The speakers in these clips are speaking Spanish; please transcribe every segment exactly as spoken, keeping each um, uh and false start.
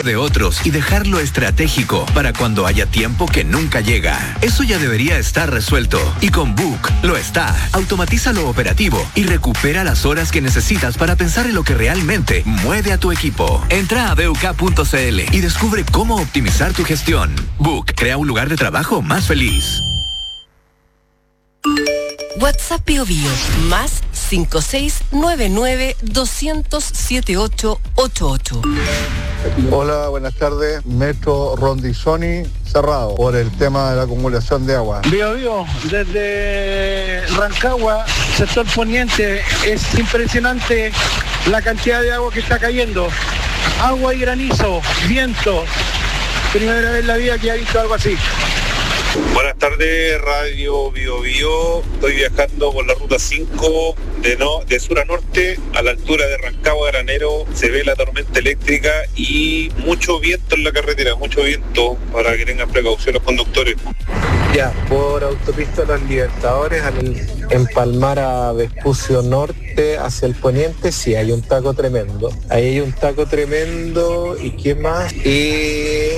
de otros y dejarlo estratégico para cuando haya tiempo que nunca llega. Eso ya debería estar resuelto. Y con Book lo está. Automatiza lo operativo y recupera las horas que necesitas para pensar en lo que realmente mueve a tu equipo. Entra a b u k punto c l y descubre cómo optimizar tu gestión. Book crea un lugar de trabajo más feliz. WhatsApp Bio Bio, más cinco seis nueve nueve dos cero cero siete ocho ocho ocho. Hola, buenas tardes. Metro Rondizoni cerrado por el tema de la acumulación de agua. Bio Bio, desde Rancagua, sector poniente, es impresionante la cantidad de agua que está cayendo. Agua y granizo, viento. Primera vez en la vida que he visto algo así. Buenas tardes, Radio Bio Bio. Estoy viajando por la ruta cinco de, no, de sur a norte, a la altura de Rancagua, Granero. Se ve la tormenta eléctrica y mucho viento en la carretera, mucho viento, para que tengan precaución los conductores. Ya, por autopista Los Libertadores, al empalmar a Vespucio Norte hacia el poniente, sí, hay un taco tremendo. Ahí hay un taco tremendo, ¿y qué más? Y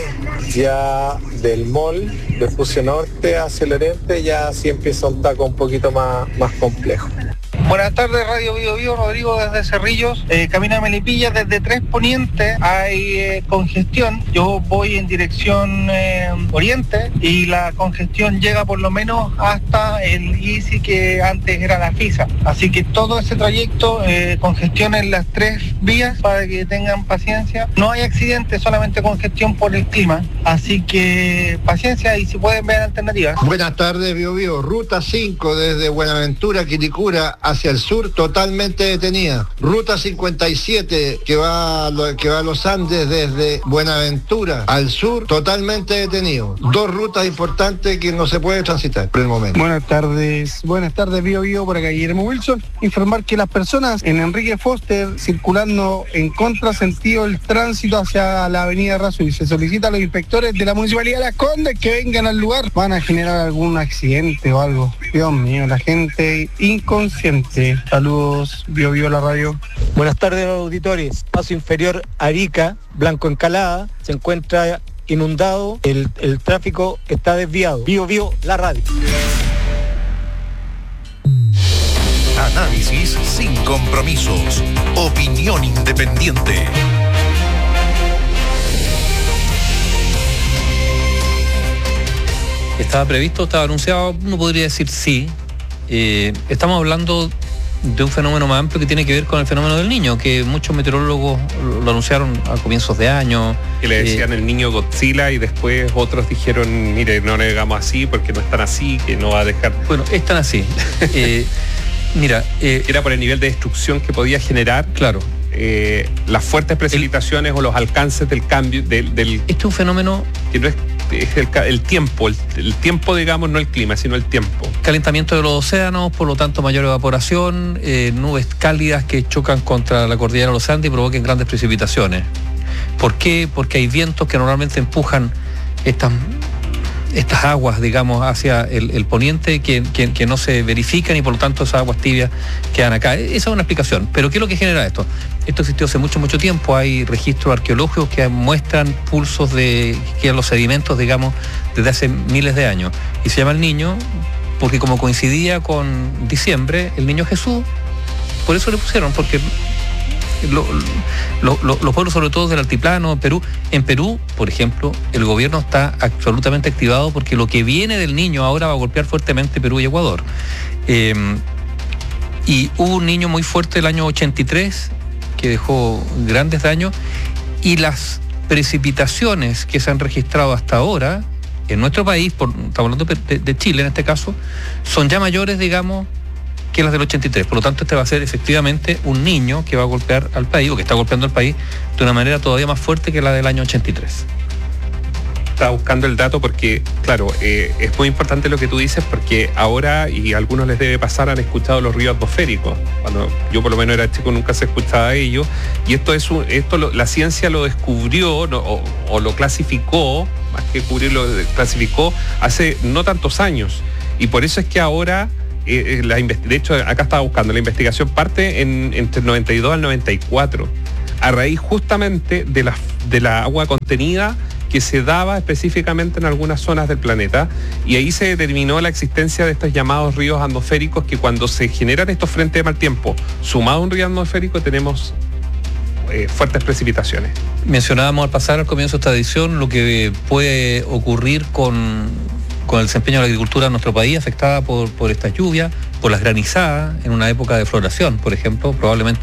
ya del mall, Vespucio Norte hacia el oriente, ya sí empieza un taco un poquito más, más complejo. Buenas tardes, Radio Bio Bio, Rodrigo desde Cerrillos, eh, camino a Melipilla, desde Tres Poniente hay eh, congestión. Yo voy en dirección eh, oriente y la congestión llega por lo menos hasta el I C I que antes era la FISA. Así que todo ese trayecto, eh, congestión en las tres vías para que tengan paciencia. No hay accidentes, solamente congestión por el clima. Así que paciencia y si pueden ver alternativas. Buenas tardes, Bio Bio. Ruta cinco desde Buenaventura, Quilicura, hacia el sur, totalmente detenida. Ruta cincuenta y siete que va a, lo, que va a los Andes desde Buenaventura al sur, totalmente detenido. Dos rutas importantes que no se puede transitar por el momento. Buenas tardes, buenas tardes, Bio Bio, por acá Guillermo Wilson. Informar que las personas en Enrique Foster circulando en contrasentido el tránsito hacia la avenida Razú, se solicita a los inspectores de la Municipalidad de Las Condes que vengan al lugar. Van a generar algún accidente o algo. Dios mío, la gente inconsciente. Saludos, Bio Bio la radio. Buenas tardes, auditores. Paso inferior Arica, Blanco Encalada, se encuentra inundado, el, el tráfico está desviado. Bio Bio la radio. Análisis sin compromisos. Opinión independiente. ¿Estaba previsto? ¿Estaba anunciado? Uno podría decir sí. Eh, estamos hablando de un fenómeno más amplio que tiene que ver con el fenómeno del niño, que muchos meteorólogos lo anunciaron a comienzos de año. Que le decían eh, el niño Godzilla y después otros dijeron, mire, no le hagamos así porque no es tan así, que no va a dejar... Bueno, es tan así. eh, mira... Eh, Era por el nivel de destrucción que podía generar. Claro. Eh, las fuertes precipitaciones el, o los alcances del cambio del, del... Este es un fenómeno... que no es es el, el tiempo, el, el tiempo digamos, no el clima, sino el tiempo. Calentamiento de los océanos, por lo tanto mayor evaporación, eh, nubes cálidas que chocan contra la cordillera de los Andes y provoquen grandes precipitaciones. ¿Por qué? Porque hay vientos que normalmente empujan estas, estas aguas, digamos, hacia el, el poniente que, que, que no se verifican y por lo tanto esas aguas tibias quedan acá. Esa es una explicación. ¿Pero qué es lo que genera esto? Esto existió hace mucho, mucho tiempo. Hay registros arqueológicos que muestran pulsos de que los sedimentos, digamos, desde hace miles de años. Y se llama el Niño porque como coincidía con diciembre, el Niño Jesús, por eso le pusieron, porque lo, lo, lo, los pueblos, sobre todo del altiplano, Perú, en Perú, por ejemplo, el gobierno está absolutamente activado porque lo que viene del Niño ahora va a golpear fuertemente Perú y Ecuador. Eh, y hubo un Niño muy fuerte el año ochenta y tres, que dejó grandes daños, y las precipitaciones que se han registrado hasta ahora en nuestro país, por, estamos hablando de, de Chile en este caso, son ya mayores, digamos, que las del ochenta y tres. Por lo tanto, este va a ser efectivamente un Niño que va a golpear al país, o que está golpeando al país, de una manera todavía más fuerte que la del año ochenta y tres. Estaba buscando el dato porque, claro, eh, es muy importante lo que tú dices porque ahora, y a algunos les debe pasar, han escuchado los ríos atmosféricos. Cuando yo por lo menos era chico nunca se escuchaba de ello. Y esto es un, esto lo, la ciencia lo descubrió no, o, o lo clasificó, más que cubrirlo, clasificó hace no tantos años. Y por eso es que ahora, eh, la, de hecho acá estaba buscando, la investigación parte en, entre el noventa y dos al noventa y cuatro. a raíz justamente de la, de la agua contenida que se daba específicamente en algunas zonas del planeta, y ahí se determinó la existencia de estos llamados ríos atmosféricos, que cuando se generan estos frentes de mal tiempo, sumado a un río atmosférico, tenemos eh, fuertes precipitaciones. Mencionábamos al pasar al comienzo de esta edición lo que puede ocurrir con, con el desempeño de la agricultura en nuestro país, afectada por, por estas lluvias, por las granizadas, en una época de floración, por ejemplo, probablemente